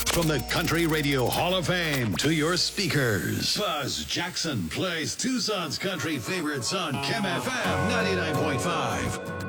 From the Country Radio Hall of Fame to your speakers, Buzz Jackson plays Tucson's country favorite on KMFM 99.5.